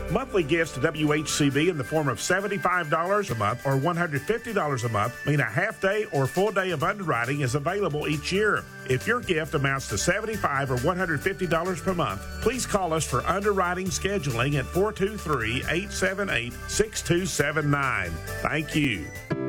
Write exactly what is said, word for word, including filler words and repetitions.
Monthly gifts to W H C B in the form of seventy-five dollars a month or one hundred fifty dollars a month mean a half day or full day of underwriting is available each year. If your gift amounts to seventy-five dollars or one hundred fifty dollars per month, please call us for underwriting scheduling at four two three, eight seven eight, six two seven nine. Thank you.